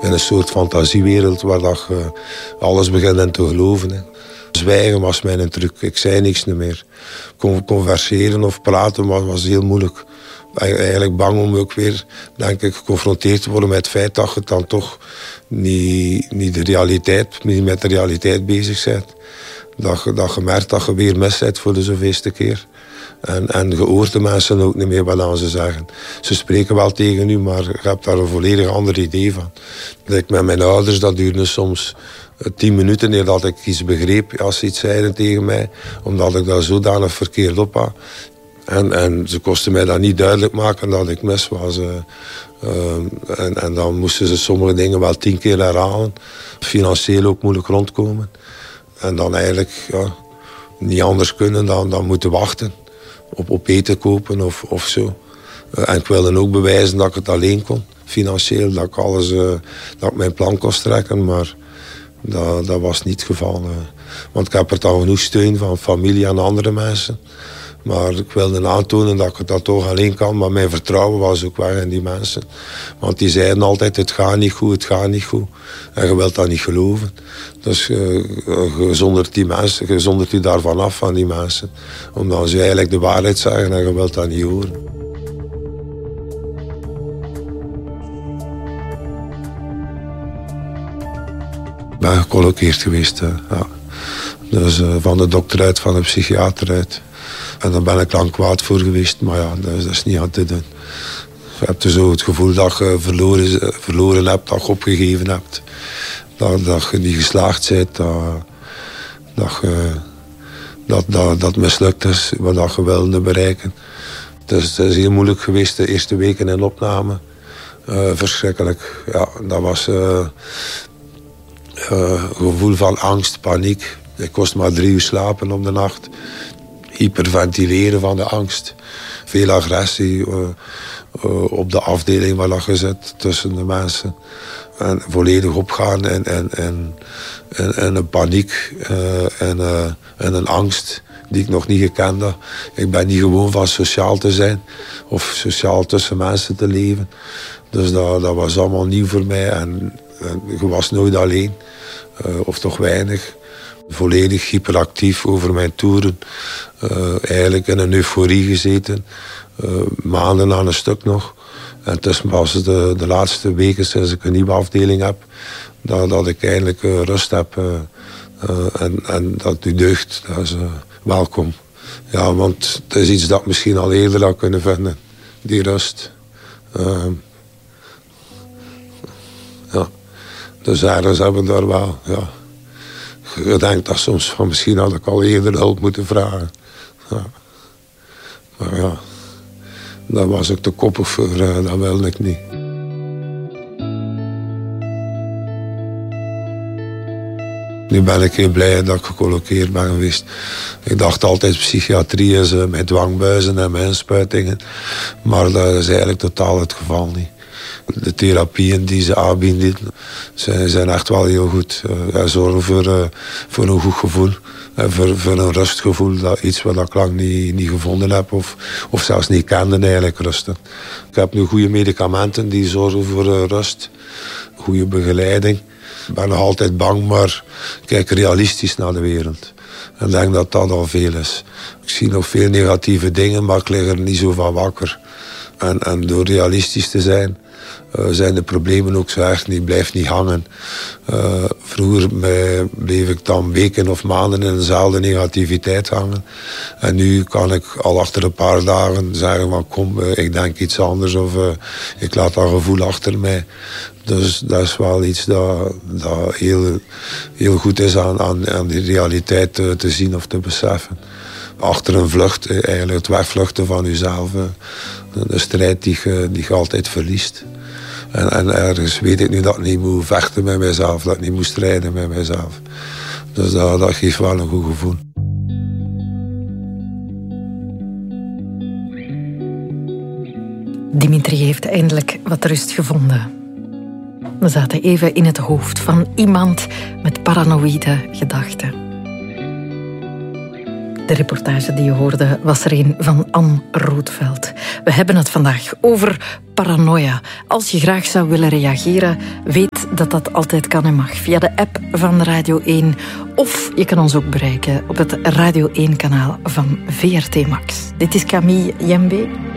in een soort fantasiewereld waar dat je alles begint in te geloven. Hè. Zwijgen was mijn truc. Ik zei niks meer. Converseren of praten was heel moeilijk. Eigenlijk bang om ook weer, denk ik, geconfronteerd te worden met het feit dat je dan toch niet met de realiteit bezig bent. Dat je merkt dat je weer mis bent voor de zoveelste keer. En je hoort de mensen ook niet meer wat ze zeggen. Ze spreken wel tegen u, maar je hebt daar een volledig ander idee van. Met mijn ouders, dat duurde soms 10 minuten nadat ik iets begreep als ze iets zeiden tegen mij, omdat ik dat zodanig verkeerd op had. En ze kosten mij dat niet duidelijk maken dat ik mis was. En dan moesten ze sommige dingen wel 10 keer herhalen. Financieel ook moeilijk rondkomen. En dan eigenlijk niet anders kunnen dan moeten wachten. Op eten kopen of zo. En ik wilde ook bewijzen dat ik het alleen kon. Financieel, dat ik mijn plan kon strekken. Maar dat was niet het geval. Want ik heb er dan genoeg steun van familie en andere mensen. Maar ik wilde aantonen dat ik dat toch alleen kan. Maar mijn vertrouwen was ook weg in die mensen. Want die zeiden altijd, het gaat niet goed, het gaat niet goed. En je wilt dat niet geloven. Dus je zondert u daarvan af, van die mensen. Omdat ze eigenlijk de waarheid zeggen en je wilt dat niet horen. Ik ben gecolloqueerd geweest. Ja. Dus van de dokter uit, van de psychiater uit. En daar ben ik lang kwaad voor geweest, maar ja, dat is niet aan te doen. Je hebt dus zo het gevoel dat je verloren hebt, dat je opgegeven hebt. Dat je niet geslaagd bent, dat mislukt is wat je wilde bereiken. Dus het is heel moeilijk geweest, de eerste weken in opname. Verschrikkelijk. Ja, dat was een gevoel van angst, paniek. Ik kost maar 3 uur slapen op de nacht. Hyperventileren van de angst. Veel agressie op de afdeling waar je zit tussen de mensen. En volledig opgaan en een paniek en een angst die ik nog niet gekend had. Ik ben niet gewoon van sociaal te zijn of sociaal tussen mensen te leven. Dus dat was allemaal nieuw voor mij. En je was nooit alleen, of toch weinig. Volledig hyperactief over mijn toeren. Eigenlijk in een euforie gezeten. Maanden aan een stuk nog. En het is pas de laatste weken sinds ik een nieuwe afdeling heb, dat ik eindelijk rust heb. En dat u deugt. Dat is welkom. Ja, want het is iets dat ik misschien al eerder had kunnen vinden. Die rust. Ja. Dus ergens hebben we daar wel... Ja. Je denkt dat soms van misschien had ik al eerder hulp moeten vragen. Ja. Maar ja, daar was ik te koppig voor, dat wilde ik niet. Nu ben ik heel blij dat ik gecolloqueerd ben geweest. Ik dacht altijd psychiatrie is met dwangbuizen en met inspuitingen. Maar dat is eigenlijk totaal het geval niet. De therapieën die ze aanbieden zijn echt wel heel goed. Zorgen voor een goed gevoel. Voor een rustgevoel. Iets wat ik lang niet gevonden heb. Of zelfs niet kende eigenlijk rusten. Ik heb nu goede medicamenten die zorgen voor rust. Goede begeleiding. Ik ben nog altijd bang, maar ik kijk realistisch naar de wereld. En ik denk dat dat al veel is. Ik zie nog veel negatieve dingen, maar ik lig er niet zo van wakker. En door realistisch te zijn, zijn de problemen ook zo erg niet, blijft niet hangen. Vroeger bleef ik dan weken of maanden in dezelfde negativiteit hangen. En nu kan ik al achter een paar dagen zeggen van kom, ik denk iets anders of ik laat dat gevoel achter mij. Dus dat is wel iets dat heel goed is aan die realiteit te zien of te beseffen. Achter een vlucht, eigenlijk het wegvluchten van jezelf. De strijd die je altijd verliest. En ergens weet ik nu dat ik niet moet vechten met mijzelf, dat ik niet moet strijden met mijzelf. Dus dat geeft wel een goed gevoel. Dimitri heeft eindelijk wat rust gevonden. We zaten even in het hoofd van iemand met paranoïde gedachten. De reportage die je hoorde was er een van Anne Roodveld. We hebben het vandaag over paranoia. Als je graag zou willen reageren, weet dat dat altijd kan en mag via de app van Radio 1. Of je kan ons ook bereiken op het Radio 1-kanaal van VRT Max. Dit is Camille Jembe.